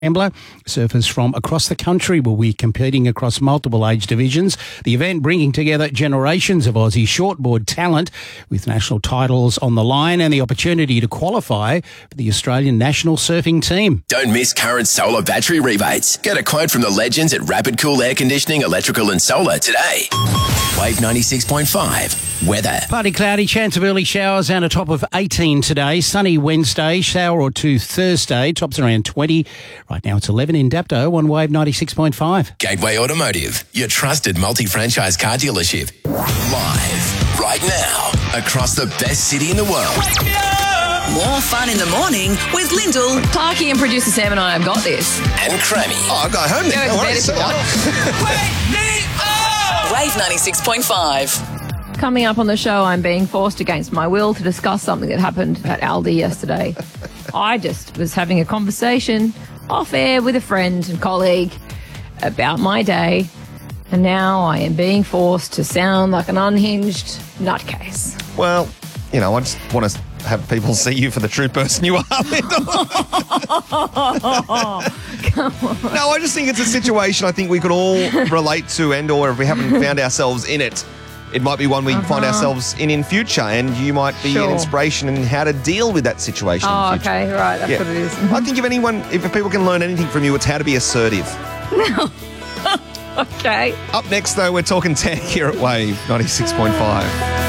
Scrambler. Surfers from across the country will be competing across multiple age divisions. The event bringing together generations of Aussie shortboard talent with national titles on the line and the opportunity to qualify for the Australian national surfing team. Don't miss current solar battery rebates. Get a quote from the legends at Rapid Cool Air Conditioning, Electrical and Solar today. Wave 96.5. Weather. Partly cloudy, chance of early showers and a top of 18 today. Sunny Wednesday, shower or two Thursday, tops around 20. Right now it's 11 in Dapto on Wave 96.5. Gateway Automotive, your trusted multi-franchise car dealership. Live right now across the best city in the world. More fun in the morning with Lyndall. Clarky and producer Sam and I have got this. And Crammy. Oh, I'll go home then. Go to All bed if you want. Wave 96.5. Coming up on the show, I'm being forced against my will to discuss something that happened at Aldi yesterday. I just was having a conversation off air with a friend and colleague about my day, and now I am being forced to sound like an unhinged nutcase. Well, you know, I just want to have people see you for the true person you are, Lyndall. Come on. No, I just think it's a situation I think we could all relate to, and or if we haven't found ourselves in it, it might be one we find ourselves in future, and you might be an inspiration in how to deal with that situation in Oh, future. okay, right, that's what it is. I think if people can learn anything from you, it's how to be assertive. Okay. Up next, though, we're talking tech here at Wave 96.5.